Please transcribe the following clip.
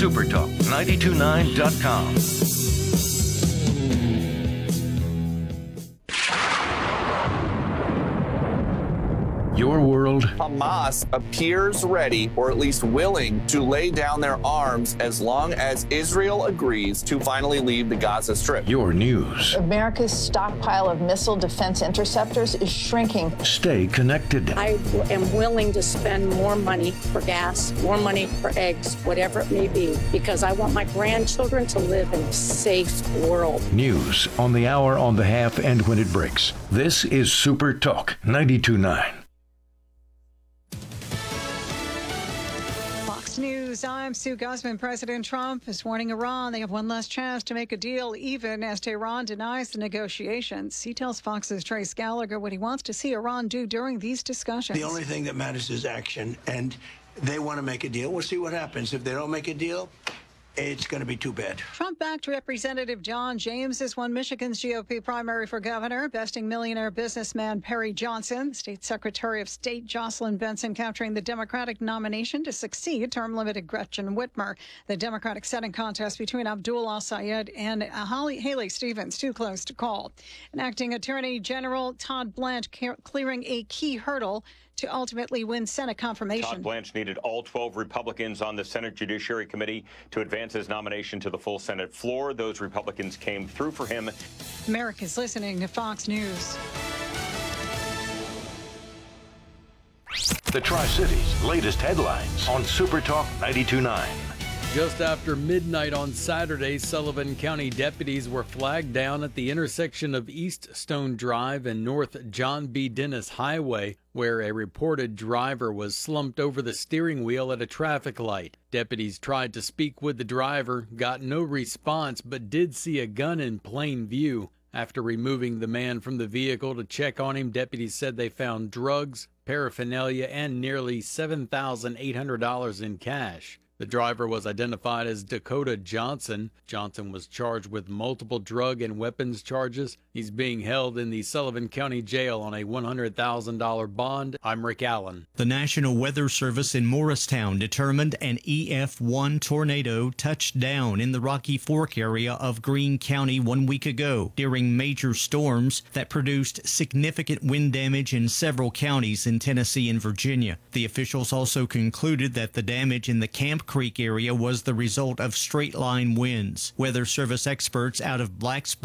supertalk929.com. Your world. Hamas appears ready, or at least willing, to lay down their arms as long as Israel agrees to finally leave the Gaza Strip. Your news. America's stockpile of missile defense interceptors is shrinking. Stay connected. I am willing to spend more money for gas, more money for eggs, whatever it may be, because I want my grandchildren to live in a safe world. News on the hour, on the half, and when it breaks. This is Super Talk 92.9. News. I'm Sue Guzman. President Trump is warning Iran they have one last chance to make a deal, even as Tehran denies the negotiations. He tells Fox's Trace Gallagher what he wants to see Iran do during these discussions. The only thing that matters is action, and they want to make a deal. We'll see what happens. If they don't make a deal, it's going to be too bad. Trump-backed Representative John James has won Michigan's GOP primary for governor, besting millionaire businessman Perry Johnson. State Secretary of State Jocelyn Benson capturing the Democratic nomination to succeed term-limited Gretchen Whitmer. The Democratic setting contest between Abdul Al-Sayed and Haley Stevens too close to call. And acting Attorney General Todd Blanche clearing a key hurdle to ultimately win Senate confirmation. Todd Blanche needed all 12 Republicans on the Senate Judiciary Committee to advance his nomination to the full Senate floor. Those Republicans came through for him. America's listening to Fox News. The Tri-Cities' latest headlines on Super Talk 92.9. Just after midnight on Saturday, Sullivan County deputies were flagged down at the intersection of East Stone Drive and North John B. Dennis Highway, where a reported driver was slumped over the steering wheel at a traffic light. Deputies tried to speak with the driver, got no response, but did see a gun in plain view. After removing the man from the vehicle to check on him, deputies said they found drugs, paraphernalia, and nearly $7,800 in cash. The driver was identified as Dakota Johnson. Johnson was charged with multiple drug and weapons charges. He's being held in the Sullivan County Jail on a $100,000 bond. I'm Rick Allen. The National Weather Service in Morristown determined an EF1 tornado touched down in the Rocky Fork area of Greene County 1 week ago during major storms that produced significant wind damage in several counties in Tennessee and Virginia. The officials also concluded that the damage in the Camp Creek area was the result of straight-line winds. Weather Service experts out of Blacksburg